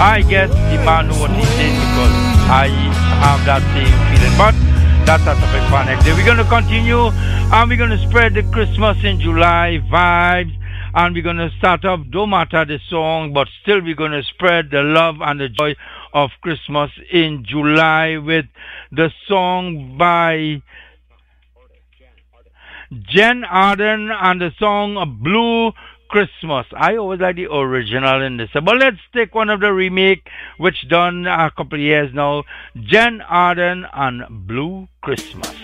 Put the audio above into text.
I guess the man know what he said because I have that same feeling. But that's a topic for next day. We're going to continue and we're going to spread the Christmas in July vibes. And we're going to start off, don't matter the song, but still we're going to spread the love and the joy of Christmas in July with the song by Jen Arden and the song Blue Christmas. I always like the original in this. But let's take one of the remake, which done a couple of years now. Jen Arden and Blue Christmas.